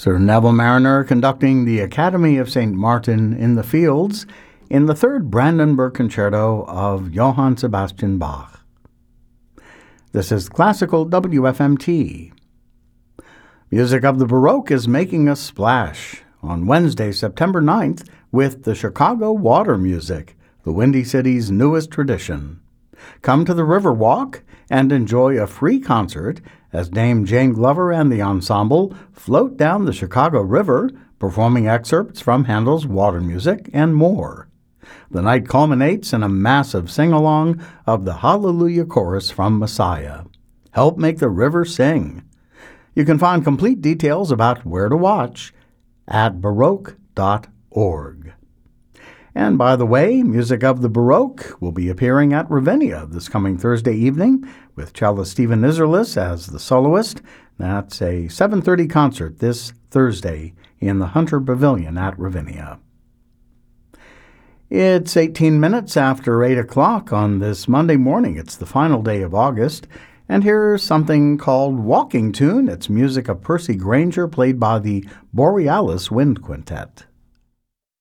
Sir Neville Marriner conducting the Academy of St. Martin in the Fields in the Third Brandenburg Concerto of Johann Sebastian Bach. This is Classical WFMT. Music of the Baroque is making a splash on Wednesday, September 9th, with the Chicago Water Music, the Windy City's newest tradition. Come to the Riverwalk and enjoy a free concert as Dame Jane Glover and the ensemble float down the Chicago River, performing excerpts from Handel's Water Music and more. The night culminates in a massive sing-along of the Hallelujah Chorus from Messiah. Help make the river sing. You can find complete details about where to watch at baroque.org. And by the way, Music of the Baroque will be appearing at Ravinia this coming Thursday evening with cellist Stephen Isserlis as the soloist. That's a 7:30 concert this Thursday in the Hunter Pavilion at Ravinia. It's 18 minutes after 8 o'clock on this Monday morning. It's the final day of August. And here's something called Walking Tune. It's music of Percy Grainger played by the Borealis Wind Quintet.